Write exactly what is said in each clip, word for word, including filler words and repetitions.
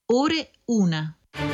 ore una.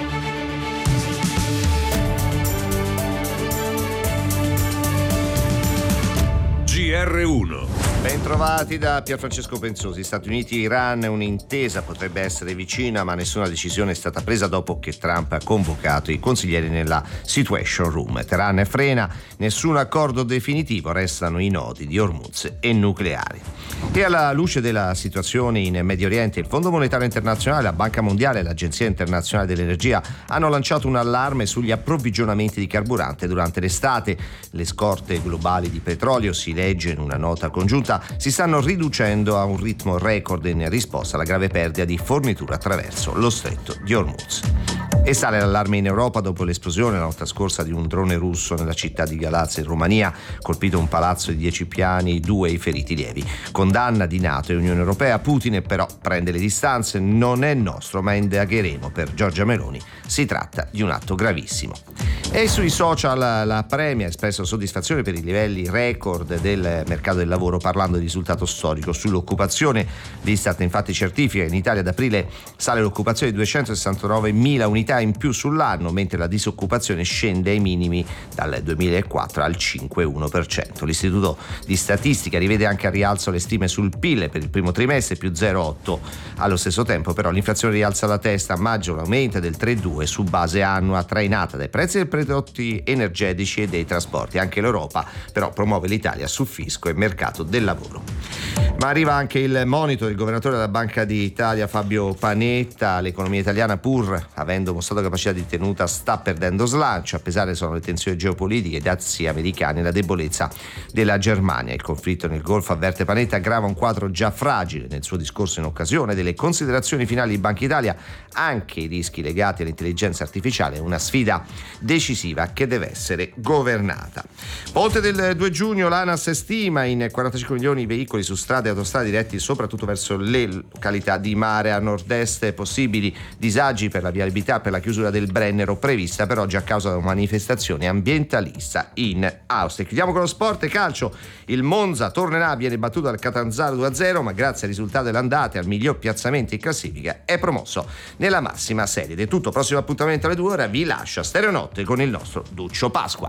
G R uno. Bentrovati da Pierfrancesco Pensosi. Stati Uniti e Iran, un'intesa potrebbe essere vicina, ma nessuna decisione è stata presa dopo che Trump ha convocato i consiglieri nella Situation Room. Teheran frena, nessun accordo definitivo, restano i nodi di Hormuz e nucleari. E alla luce della situazione in Medio Oriente, il Fondo Monetario Internazionale, la Banca Mondiale e l'Agenzia Internazionale dell'Energia hanno lanciato un allarme sugli approvvigionamenti di carburante durante l'estate. Le scorte globali di petrolio, si legge in una nota congiunta, si stanno riducendo a un ritmo record in risposta alla grave perdita di fornitura attraverso lo stretto di Hormuz. E sale l'allarme in Europa dopo l'esplosione la notte scorsa di un drone russo nella città di Galaz in Romania, colpito un palazzo di dieci piani, due i feriti lievi. Condanna di NATO e Unione Europea. Putin però prende le distanze, non è nostro ma indagheremo. Per Giorgia Meloni si tratta di un atto gravissimo. E sui social la Premier ha espresso soddisfazione per i livelli record del mercato del lavoro, parlando di risultato storico sull'occupazione. L'Istat infatti certifica che in Italia ad aprile sale l'occupazione di duecentosessantanovemila unità in più sull'anno, mentre la disoccupazione scende ai minimi dal duemilaquattro al cinque virgola uno per cento. L'Istituto di Statistica rivede anche a rialzo le stime sul P I L per il primo trimestre, più zero virgola otto. Allo stesso tempo però l'inflazione rialza la testa, a maggio l'aumento è del tre virgola due su base annua, trainata dai prezzi dei prodotti energetici e dei trasporti. Anche l'Europa però promuove l'Italia su fisco e mercato del lavoro. Ma arriva anche il monito del governatore della Banca d'Italia Fabio Panetta. L'economia italiana, pur avendo mostrato capacità di tenuta, sta perdendo slancio. A pesare sono le tensioni geopolitiche, i dazi americani e la debolezza della Germania. Il conflitto nel Golfo, avverte Panetta, aggrava un quadro già fragile. Nel suo discorso in occasione delle considerazioni finali di Banca Italia, anche i rischi legati all'intelligenza artificiale è una sfida decisiva che deve essere governata. Ponte del due giugno, l'ANAS stima in quarantacinque milioni i veicoli su strade e autostrade diretti soprattutto verso le località di mare a nord-est. Possibili disagi per la viabilità per la chiusura del Brennero, prevista per oggi a causa di una manifestazione ambientalista in Austria. Chiudiamo con lo sport e calcio. Il Monza tornerà, viene battuto dal Catanzaro due a zero, ma grazie al risultato dell'andata e al miglior piazzamento in classifica è promosso nella massima serie. Ed è tutto, prossimo appuntamento alle due ore. Vi lascio a Stereonotte con il nostro Duccio Pasqua.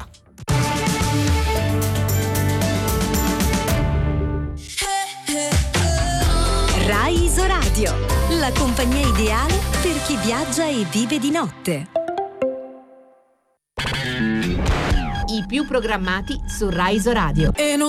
Rai Isoradio, la compagnia ideale per chi viaggia e vive di notte. I più programmati su Rai Isoradio.